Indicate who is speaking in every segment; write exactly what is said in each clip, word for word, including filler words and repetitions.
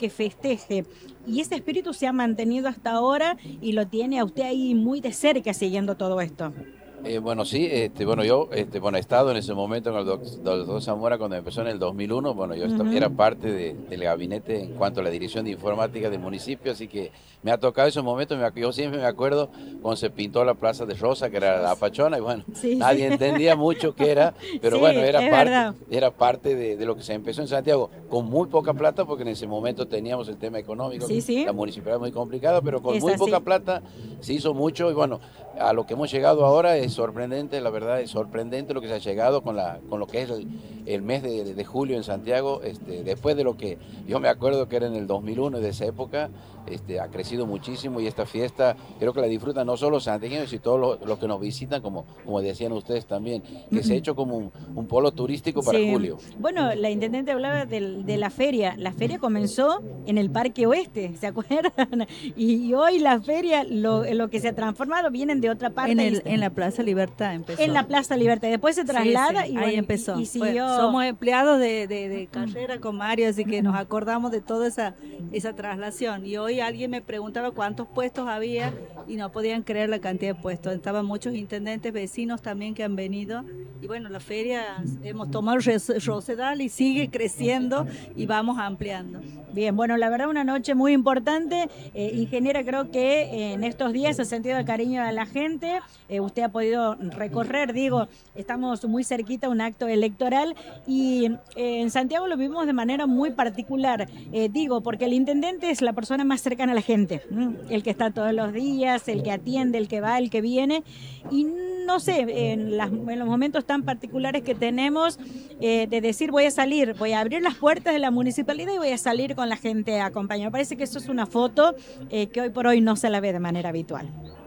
Speaker 1: que festeje. Y ese espíritu se ha mantenido hasta ahora y lo tiene a usted ahí muy de cerca siguiendo todo esto.
Speaker 2: Eh, bueno, sí, este, bueno, yo este, bueno, he estado en ese momento con el doc- doctor Zamora cuando empezó en el dos mil uno. Bueno, yo esta- era
Speaker 1: Ujú.
Speaker 2: parte de- del gabinete en cuanto a la dirección de informática del municipio, así que me ha tocado esos momentos. Me ac- yo siempre me acuerdo cuando se pintó la Plaza de Rosa, que era la Pachona, y bueno,
Speaker 1: Sí, sí.
Speaker 2: nadie entendía mucho qué era, pero
Speaker 1: Sí,
Speaker 2: bueno,
Speaker 1: es
Speaker 2: era parte,
Speaker 1: verdad.
Speaker 2: era parte de, de lo que se empezó en Santiago, con muy poca plata, porque en ese momento teníamos el tema económico,
Speaker 1: Sí, sí,
Speaker 2: la municipalidad muy complicada, pero con
Speaker 1: es
Speaker 2: muy poca
Speaker 1: así.
Speaker 2: plata se hizo mucho, y bueno, a lo que hemos llegado ahora es sorprendente, la verdad es sorprendente lo que se ha llegado con, la, con lo que es el, el mes de, de julio en Santiago, este, después de lo que yo me acuerdo que era en el dos mil uno y de esa época, este, ha crecido muchísimo, y esta fiesta creo que la disfrutan no solo los santiagueños, sino todos los, los que nos visitan, como, como decían ustedes también, que se ha hecho como un, un polo turístico para
Speaker 1: Sí,
Speaker 2: julio.
Speaker 1: bueno, la intendente hablaba del- de la feria. La feria comenzó en el Parque Oeste, ¿se acuerdan? Y, y hoy la feria, lo, lo que se ha transformado, vienen de otra parte.
Speaker 3: En,
Speaker 1: y
Speaker 3: el,
Speaker 1: se-
Speaker 3: en la Plaza Libertad empezó.
Speaker 1: en la Plaza Libertad. Después se
Speaker 3: Sí,
Speaker 1: traslada
Speaker 3: sí,
Speaker 1: y,
Speaker 3: ahí
Speaker 1: bueno, y-
Speaker 3: empezó.
Speaker 1: y,
Speaker 3: Fue-
Speaker 1: siguió.
Speaker 3: somos empleados de, de, de carrera con Mario, así que nos acordamos de toda esa, esa traslación. Y hoy alguien me preguntaba cuántos puestos había y no podían creer la cantidad de puestos. Estaban muchos intendentes, vecinos también que han venido. Y bueno, la feria hemos tomado res- Rosedal y sigue creciendo y vamos ampliando.
Speaker 1: Bien, bueno, la verdad una noche muy importante. Eh, ingeniera, creo que eh, en estos días ha sentido el cariño de la gente. Eh, usted ha podido recorrer, digo, estamos muy cerquita a un acto electoral y eh, en Santiago lo vivimos de manera muy particular. Eh, digo, porque el intendente es la persona más cercana a la gente, ¿m? El que está todos los días, el que atiende, el que va, el que viene. Y no sé, en, las, en los momentos tan particulares que tenemos, eh, de decir voy a salir, voy a abrir las puertas de la municipalidad y voy a salir con la gente a acompañar. Me parece que eso es una foto eh, que hoy por hoy no se la ve de manera habitual.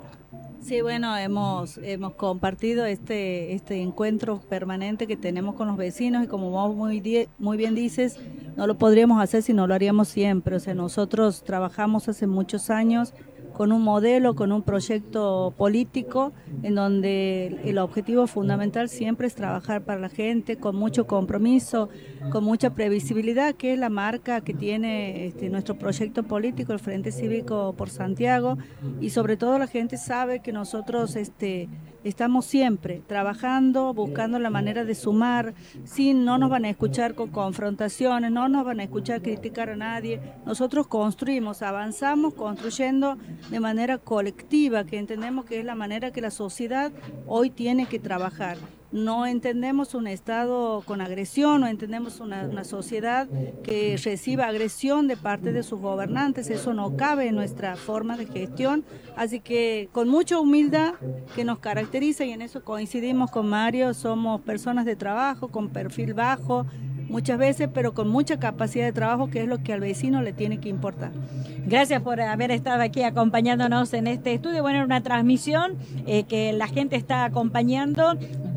Speaker 3: Sí, bueno, hemos, hemos compartido este, este encuentro permanente que tenemos con los vecinos y como vos muy, die- muy bien dices, no lo podríamos hacer si no lo haríamos siempre. O sea, nosotros trabajamos hace muchos años con un modelo, con un proyecto político en donde el objetivo fundamental siempre es trabajar para la gente con mucho compromiso, con mucha previsibilidad, que es la marca que tiene este, nuestro proyecto político, el Frente Cívico por Santiago, y sobre todo la gente sabe que nosotros este, estamos siempre trabajando, buscando la manera de sumar, sin, no nos van a escuchar con confrontaciones, no nos van a escuchar criticar a nadie, nosotros construimos, avanzamos construyendo de manera colectiva, que entendemos que es la manera que la sociedad hoy tiene que trabajar. No entendemos un Estado con agresión, no entendemos una, una sociedad que reciba agresión de parte de sus gobernantes, eso no cabe en nuestra forma de gestión, así que con mucha humildad que nos caracteriza y en eso coincidimos con Mario, somos personas de trabajo con perfil bajo, muchas veces, pero con mucha capacidad de trabajo, que es lo que al vecino le tiene que importar.
Speaker 1: Gracias por haber estado aquí acompañándonos en este estudio. Bueno, era una transmisión eh, que la gente está acompañando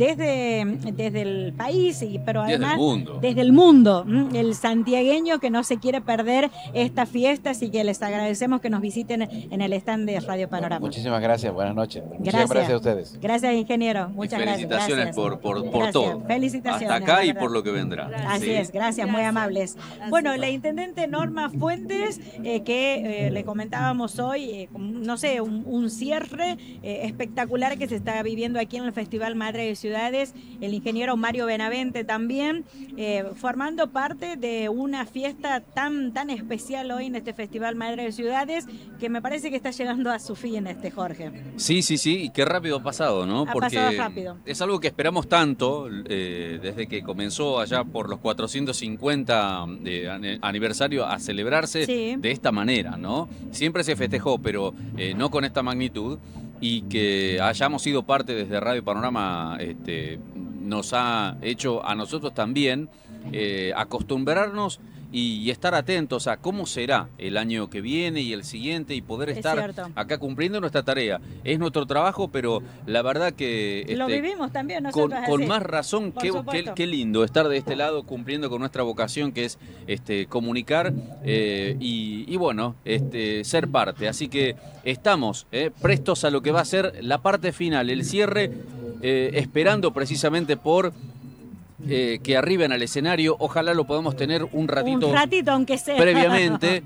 Speaker 1: desde, desde el país, y, pero además
Speaker 4: desde el mundo.
Speaker 1: desde el mundo. El santiagueño que no se quiere perder esta fiesta, así que les agradecemos que nos visiten en el stand de Radio Panorama.
Speaker 2: Bueno, muchísimas gracias, buenas noches.
Speaker 1: Gracias.
Speaker 2: Muchas gracias a ustedes.
Speaker 1: Gracias, ingeniero. Muchas
Speaker 4: y felicitaciones
Speaker 1: gracias.
Speaker 4: por, por, por
Speaker 1: Gracias.
Speaker 4: todo.
Speaker 1: Felicitaciones.
Speaker 4: Hasta acá
Speaker 1: la
Speaker 4: y
Speaker 1: verdad.
Speaker 4: por lo que vendrá.
Speaker 1: Así
Speaker 4: ¿sí?
Speaker 1: es, gracias, muy amables. Bueno, la intendente Norma Fuentes, eh, que eh, le comentábamos hoy, eh, no sé, un, un cierre eh, espectacular que se está viviendo aquí en el Festival Madre de Ciudades, el ingeniero Mario Benavente también, eh, formando parte de una fiesta tan, tan especial hoy en este Festival Madre de Ciudades, que me parece que está llegando a su fin, este Jorge.
Speaker 4: Sí, sí, sí, y qué rápido ha pasado, ¿no?
Speaker 1: Ha
Speaker 4: Porque
Speaker 1: pasado rápido.
Speaker 4: es algo que esperamos tanto eh, desde que comenzó allá por los cuatrocientos cincuenta de aniversario a celebrarse
Speaker 1: Sí.
Speaker 4: de esta manera, ¿no? Siempre se festejó, pero eh, no con esta magnitud, y que hayamos sido parte desde Radio Panorama este, nos ha hecho a nosotros también eh, acostumbrarnos y, y estar atentos a cómo será el año que viene y el siguiente, y poder
Speaker 1: Es
Speaker 4: estar
Speaker 1: cierto.
Speaker 4: acá cumpliendo nuestra tarea. Es nuestro trabajo, pero la verdad que
Speaker 1: Lo
Speaker 4: este,
Speaker 1: vivimos también
Speaker 4: con,
Speaker 1: nosotros.
Speaker 4: con
Speaker 1: así.
Speaker 4: más razón,
Speaker 1: Por
Speaker 4: qué,
Speaker 1: supuesto.
Speaker 4: qué, qué lindo estar de este lado cumpliendo con nuestra vocación, que es este, comunicar eh, y, y bueno, este, ser parte. Así que estamos eh, prestos a lo que va a ser la parte final, el cierre, eh, esperando precisamente por eh, que arriben al escenario. Ojalá lo podamos tener un ratito,
Speaker 1: Un ratito, aunque sea.
Speaker 4: previamente.